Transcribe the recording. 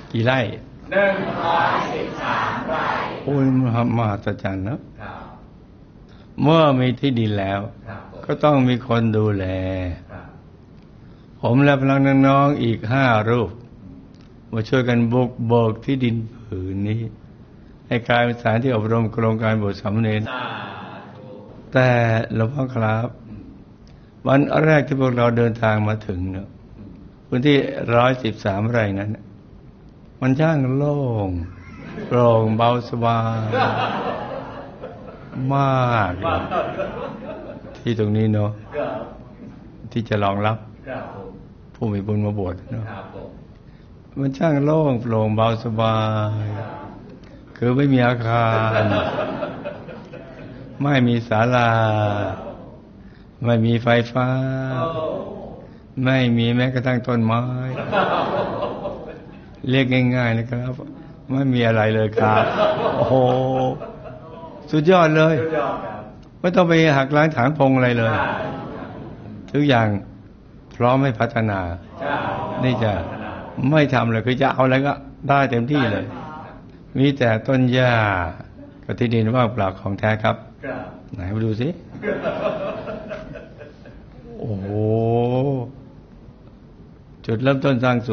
กี่ไร่ 113 ไร่โอ้ยมหัศจรรย์นะเมื่อมีที่ดินแล้วก็ต้องมีคนดูแลผมและพลังน้องๆอีก5 รูปมาช่วยกันบุกเบิกที่ดินผืนนี้ให้กลายเป็นสถานที่อบรมโครงการบวชสามเณรแต่หลวงพ่อครับวันแรกที่พวกเราเดินทางมาถึงพื้นที่113 ไร่นั้นมันช่างโล่งโปร่งเบาสบายมากที่ตรงนี้เนาะที่จะรองรับผู้มีบุญมาบวชเนาะมันช่างโล่งโปร่งเบาสบายคือไม่มีอาคารไม่มีศาลาไม่มีไฟฟ้าไม่มีแม้กระทั่งต้นไม้เรียกง่ายๆนะครับไม่มีอะไรเลยครับโอ้โหสุดยอดเลยไม่ต้องไปหักล้างถางพงอะไรเลยทุกอย่างพร้อมให้พัฒนานี่จะไม่ทำเลยคือจะเอาอะไรก็ได้เต็มที่เลยมีแต่ต้นหญ้ากับที่ดินว่างเปล่าของแท้ครับไหนมาดูสิโอ้โหจุดเริ่มต้นสร้าง